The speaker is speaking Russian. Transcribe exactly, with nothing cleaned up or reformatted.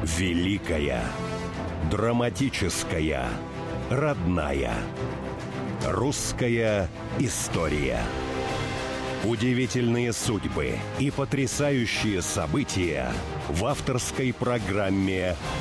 Великая, драматическая, родная. Русская история. Удивительные судьбы и потрясающие события в авторской программе